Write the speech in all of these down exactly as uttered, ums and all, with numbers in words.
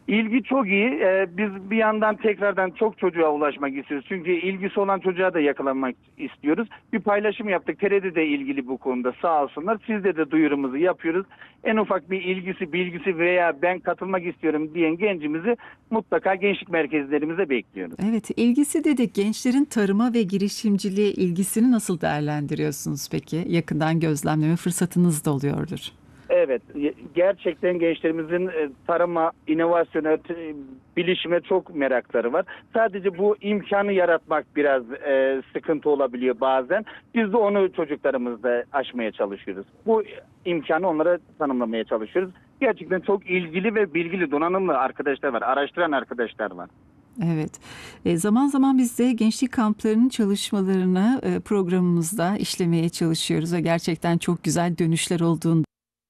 İlgi çok iyi. Ee, biz bir yandan tekrardan çok çocuğa ulaşmak istiyoruz. Çünkü ilgisi olan çocuğa da yakalanmak istiyoruz. Bir paylaşım yaptık. T R T de ilgili bu konuda, sağ olsunlar. Sizde de duyurumuzu yapıyoruz. En ufak bir ilgisi, bilgisi veya ben katılmak istiyorum diyen gencimizi mutlaka gençlik merkezlerimize bekliyoruz. Evet, ilgisi dedik. Gençlerin tarıma ve girişimciliğe ilgisini nasıl değerlendiriyorsunuz peki? Yakından gözlemleme fırsatınız da oluyordur. Evet, gerçekten gençlerimizin e, tarıma, inovasyona, t- bilişime çok merakları var. Sadece bu imkanı yaratmak biraz e, sıkıntı olabiliyor bazen. Biz de onu çocuklarımızda aşmaya çalışıyoruz. Bu imkanı onlara tanımlamaya çalışıyoruz. Gerçekten çok ilgili ve bilgili, donanımlı arkadaşlar var, araştıran arkadaşlar var. Evet. E, zaman zaman biz de gençlik kamplarının çalışmalarını e, programımızda işlemeye çalışıyoruz ve gerçekten çok güzel dönüşler olduğunu.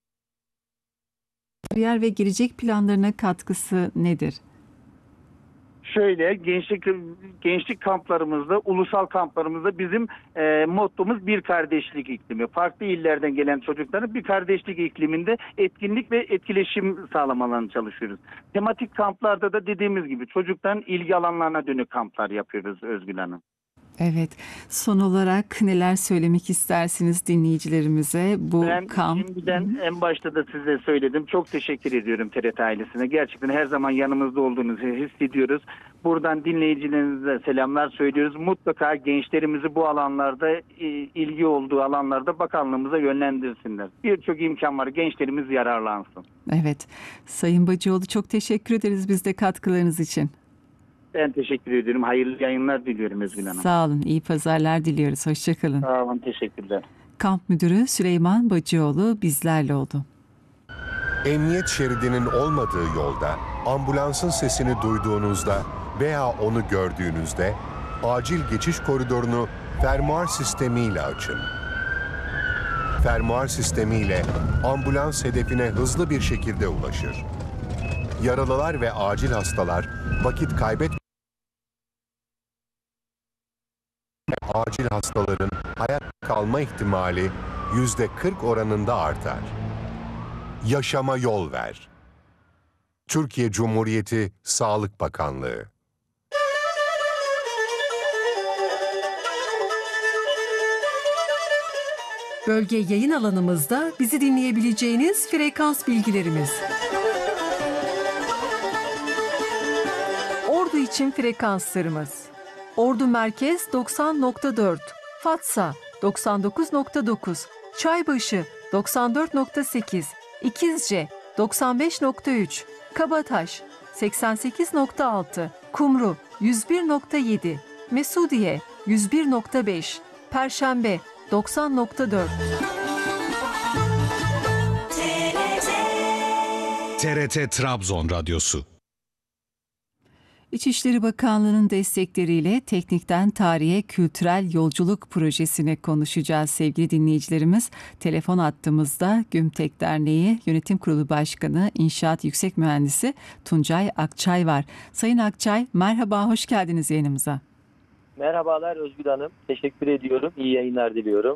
Kariyer ve gelecek planlarına katkısı nedir? Şöyle gençlik gençlik kamplarımızda, ulusal kamplarımızda bizim e, mottomuz bir kardeşlik iklimi. Farklı illerden gelen çocukların bir kardeşlik ikliminde etkinlik ve etkileşim sağlamalarını çalışıyoruz. Tematik kamplarda da dediğimiz gibi çocukların ilgi alanlarına dönük kamplar yapıyoruz Özgül Hanım. Evet. Son olarak neler söylemek istersiniz dinleyicilerimize bu Ben kamp? şimdiden en başta da size söyledim. Çok teşekkür ediyorum T R T ailesine. Gerçekten her zaman yanımızda olduğunuzu hissediyoruz. Buradan dinleyicilerimize selamlar söylüyoruz. Mutlaka gençlerimizi bu alanlarda, e, ilgi olduğu alanlarda bakanlığımıza yönlendirsinler. Birçok imkan var. Gençlerimiz yararlansın. Evet. Sayın Bacıoğlu, çok teşekkür ederiz biz de katkılarınız için. Ben teşekkür ediyorum. Hayırlı yayınlar diliyorum Özgül Hanım. Sağ olun. İyi pazarlar diliyoruz. Hoşça kalın. Sağ olun. Teşekkürler. Kamp Müdürü Süleyman Bacıoğlu bizlerle oldu. Emniyet şeridinin olmadığı yolda ambulansın sesini duyduğunuzda veya onu gördüğünüzde acil geçiş koridorunu fermuar sistemiyle açın. Fermuar sistemiyle ambulans hedefine hızlı bir şekilde ulaşır. Yaralılar ve acil hastalar vakit kaybetmeden acil hastaların hayatta kalma ihtimali yüzde kırk oranında artar. Yaşama yol ver. Türkiye Cumhuriyeti Sağlık Bakanlığı. Bölge yayın alanımızda bizi dinleyebileceğiniz frekans bilgilerimiz. Ordu için frekanslarımız. Ordu Merkez doksan nokta dört, Fatsa doksan dokuz nokta dokuz, Çaybaşı doksan dört nokta sekiz, İkizce doksan beş nokta üç, Kabataş seksen sekiz nokta altı, Kumru yüz bir nokta yedi, Mesudiye yüz bir nokta beş, Perşembe doksan nokta dört. T R T Trabzon Radyosu. İçişleri Bakanlığı'nın destekleriyle Teknikten Tarihe Kültürel Yolculuk Projesi'ni konuşacağız sevgili dinleyicilerimiz. Telefon hattımızda Gümtek Derneği Yönetim Kurulu Başkanı İnşaat Yüksek Mühendisi Tuncay Akçay var. Sayın Akçay, merhaba, hoş geldiniz yayınımıza. Merhabalar Özgül Hanım. Teşekkür ediyorum. İyi yayınlar diliyorum.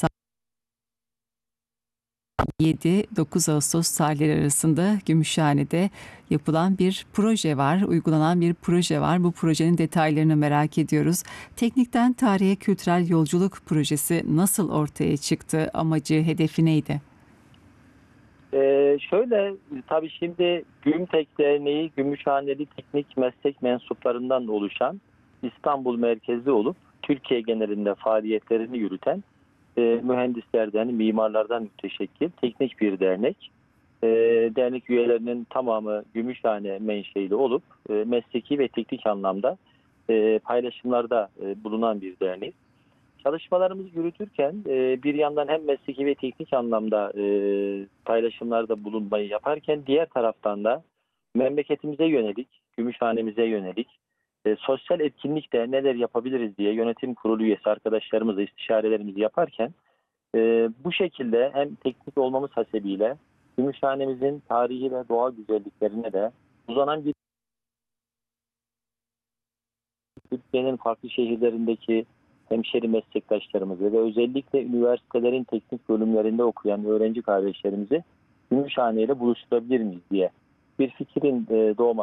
yedi dokuz Ağustos tarihleri arasında Gümüşhane'de yapılan bir proje var, uygulanan bir proje var. Bu projenin detaylarını merak ediyoruz. Teknikten Tarihe Kültürel Yolculuk Projesi nasıl ortaya çıktı? Amacı, hedefi neydi? Ee, şöyle, tabii şimdi Gümtek Derneği Gümüşhaneli teknik meslek mensuplarından oluşan, İstanbul merkezli olup Türkiye genelinde faaliyetlerini yürüten e, mühendislerden, mimarlardan müteşekkil teknik bir dernek. E, dernek üyelerinin tamamı Gümüşhane menşeili olup e, mesleki ve teknik anlamda e, paylaşımlarda e, bulunan bir dernek. Çalışmalarımızı yürütürken e, bir yandan hem mesleki ve teknik anlamda e, paylaşımlarda bulunmayı yaparken diğer taraftan da memleketimize yönelik, Gümüşhane'mize yönelik e, sosyal etkinlikte neler yapabiliriz diye yönetim kurulu üyesi arkadaşlarımızla istişarelerimizi yaparken e, bu şekilde hem teknik olmamız hasebiyle Gümüşhane'mizin tarihi ve doğal güzelliklerine de uzanan bir Türkiye'nin farklı şehirlerindeki hemşeri meslektaşlarımızı ve özellikle üniversitelerin teknik bölümlerinde okuyan öğrenci kardeşlerimizi Gümüşhane ile buluşturabilir miyiz diye bir fikrin doğması